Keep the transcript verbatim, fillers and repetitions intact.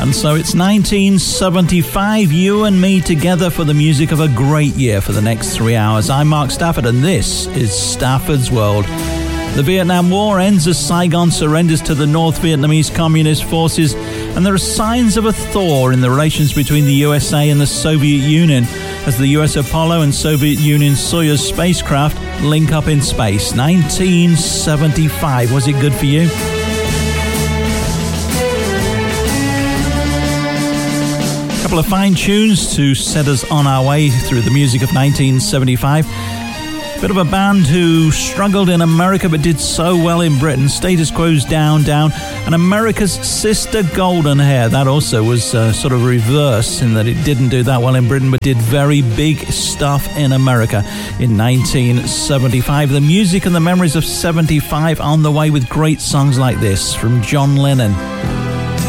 And so it's nineteen seventy-five, you and me together for the music of a great year for the next three hours. I'm Mark Stafford, and this is Stafford's World. The Vietnam War ends as Saigon surrenders to the North Vietnamese Communist forces, and there are signs of a thaw in the relations between the U S A and the Soviet Union as the U S Apollo and Soviet Union Soyuz spacecraft link up in space. nineteen seventy-five, was it good for you? A couple of fine tunes to set us on our way through the music of nineteen seventy-five. Bit of a band who struggled in America but did so well in Britain. Status Quo's Down Down, and America's Sister Golden Hair. That also was uh, sort of reverse in that it didn't do that well in Britain but did very big stuff in America in nineteen seventy-five. The music and the memories of seventy-five on the way with great songs like this from John Lennon.